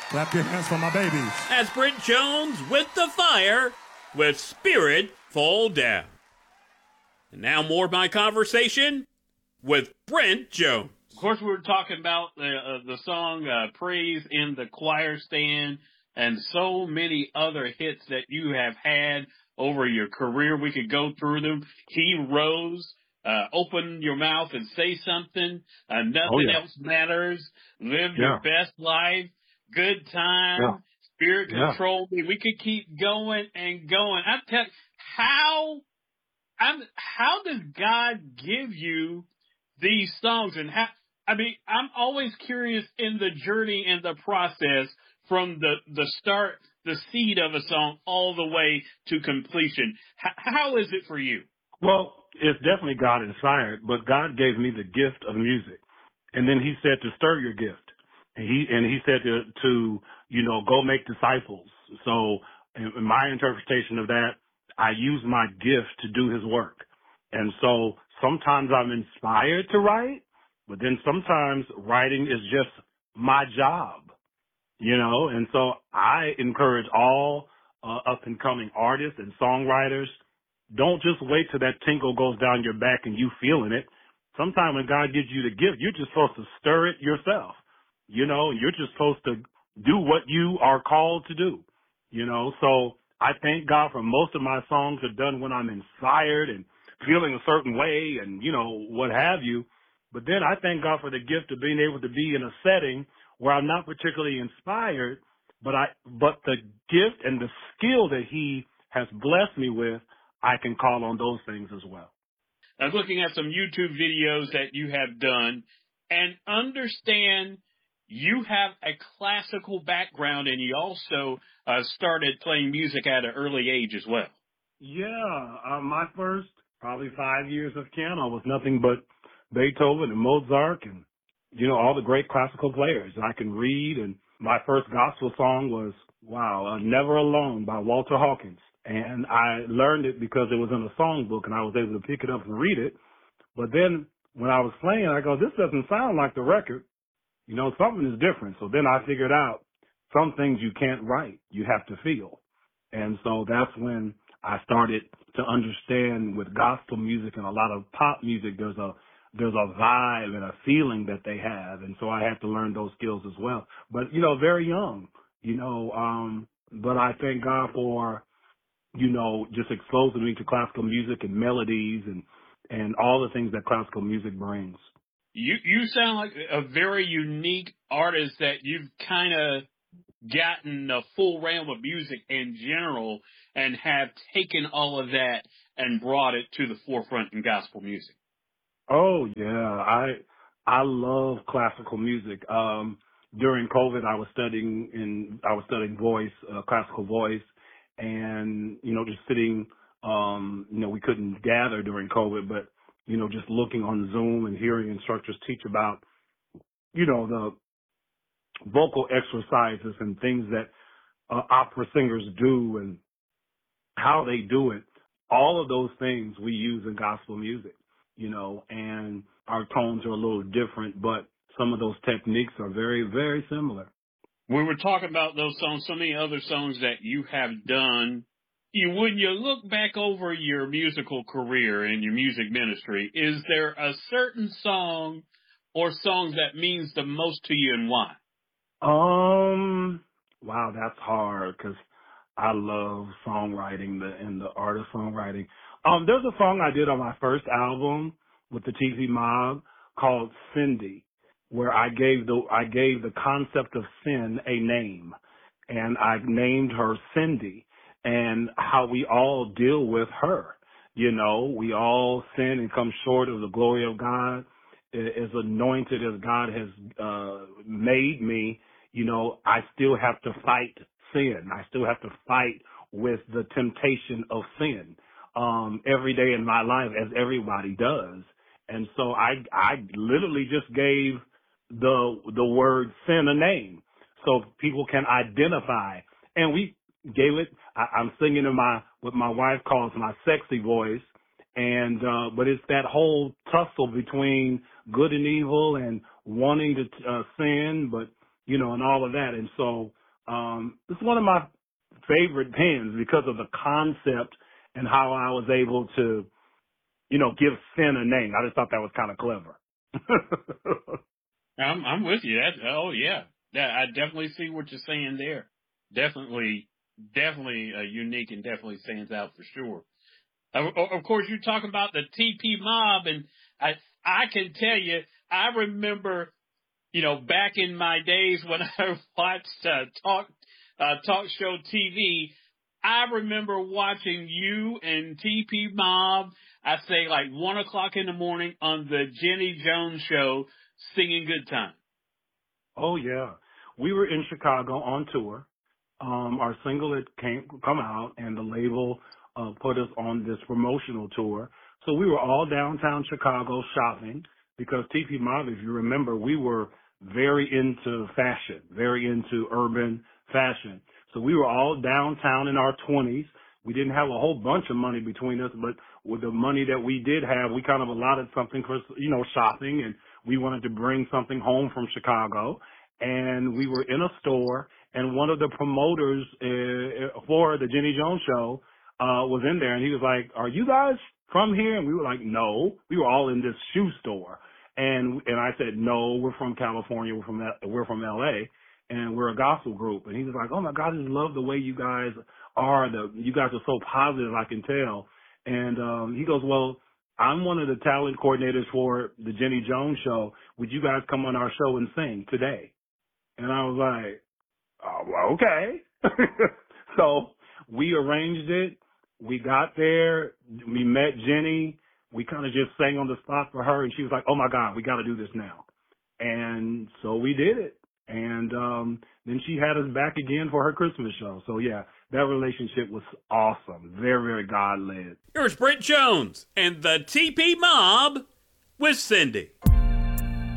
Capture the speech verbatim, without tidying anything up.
Clap your hands for my babies. That's Brent Jones with the fire with Spirit Fall Down. And now more of my conversation with Brent Jones. Of course, we were talking about the, uh, the song uh, Praise in the Choir Stand and so many other hits that you have had over your career. We could go through them. He Rose, uh, Open Your Mouth and Say Something, uh, Nothing oh, yeah. Else Matters, Live yeah. Your Best Life, Good Time, yeah. Spirit yeah. Control Me. We could keep going and going. I tell you, how, I'm, how does God give you these songs? And how, I mean, I'm always curious in the journey and the process from the, the start, the seed of a song all the way to completion. H- how is it for you? Well, it's definitely God inspired, but God gave me the gift of music. And then he said to stir your gift. And he, and he said to, to, you know, go make disciples. So in my interpretation of that, I use my gift to do his work. And so sometimes I'm inspired to write, but then sometimes writing is just my job, you know? And so I encourage all uh, up and coming artists and songwriters, don't just wait till that tinkle goes down your back and you feeling it. Sometimes when God gives you the gift, you're just supposed to stir it yourself. You know, you're just supposed to do what you are called to do, you know. So I thank God for most of my songs are done when I'm inspired and feeling a certain way and, you know, what have you. But then I thank God for the gift of being able to be in a setting where I'm not particularly inspired, but I, but the gift and the skill that he has blessed me with, I can call on those things as well. I was looking at some YouTube videos that you have done and understand you have a classical background and you also uh, started playing music at an early age as well. Yeah, uh, my first probably five years of piano was nothing but Beethoven and Mozart and, you know, all the great classical players. I can read, and my first gospel song was, wow, uh, Never Alone by Walter Hawkins. And I learned it because it was in a songbook and I was able to pick it up and read it. But then when I was playing, I go, this doesn't sound like the record. You know, something is different. So then I figured out some things you can't write. You have to feel. And so that's when I started to understand with gospel music and a lot of pop music, there's a, there's a vibe and a feeling that they have. And so I had to learn those skills as well. But, you know, very young, you know, um, but I thank God for, you know, just exposing me to classical music and melodies and, and all the things that classical music brings. You you sound like a very unique artist that you've kind of gotten the full realm of music in general and have taken all of that and brought it to the forefront in gospel music. Oh yeah, I I love classical music. Um, during COVID, I was studying in I was studying voice, uh, classical voice, and you know just sitting. Um, you know we couldn't gather during COVID, but you know just looking on Zoom and hearing instructors teach about you know the vocal exercises and things that uh, opera singers do and how they do it. All of those things we use in gospel music, you know, and our tones are a little different, but some of those techniques are very, very similar. We were talking about those songs, so many other songs that you have done. You, when you look back over your musical career and your music ministry, is there a certain song or songs that means the most to you and why? Um, wow, that's hard because I love songwriting the, and the art of songwriting. Um, there's a song I did on my first album with the T V Mob called Cindy, where I gave the, I gave the concept of sin a name, and I named her Cindy, and how we all deal with her. You know, we all sin and come short of the glory of God. As anointed as God has uh made me, you know, I still have to fight sin. I still have to fight with the temptation of sin um every day in my life, as everybody does. And so I I literally just gave the the word sin a name so people can identify. And we gave it, I, I'm singing in my what my wife calls my sexy voice. And, uh, but it's that whole tussle between good and evil and wanting to uh, sin, but, you know, and all of that. And so Um, it's one of my favorite pens because of the concept and how I was able to, you know, give sin a name. I just thought that was kind of clever. I'm, I'm with you. That, oh, yeah. That, I definitely see what you're saying there. Definitely, definitely uh, unique and definitely stands out for sure. Of, of course, you're talking about the T P Mob, and I, I can tell you, I remember, you know, back in my days when I watched uh, talk uh, talk show T V, I remember watching you and T P Mob, I say like one o'clock in the morning on the Jenny Jones show, singing Good Time. Oh, yeah. We were in Chicago on tour. Um, our single had came, come out, and the label uh, put us on this promotional tour. So we were all downtown Chicago shopping because T P Mob, if you remember, we were very into fashion, very into urban fashion. So we were all downtown in our twenties. We didn't have a whole bunch of money between us, but with the money that we did have, we kind of allotted something for, you know, shopping, and we wanted to bring something home from Chicago. And we were in a store, and one of the promoters uh, for the Jenny Jones show uh, was in there, and he was like, "Are you guys from here?" And we were like, "No." We were all in this shoe store, and and I said, "No, we're from California. We're from we're from L A, and we're a gospel group." And he was like, "Oh my God, I just love the way you guys are. The you guys are so positive. I can tell." And um, he goes, "Well, I'm one of the talent coordinators for the Jenny Jones show. Would you guys come on our show and sing today?" And I was like, oh, well, okay. So we arranged it. We got there. We met Jenny. We kind of just sang on the spot for her. And she was like, oh, my God, we got to do this now. And so we did it. And um, then she had us back again for her Christmas show. So, yeah, that relationship was awesome. Very, very God-led. Here's Brent Jones and the T P Mob with Cindy.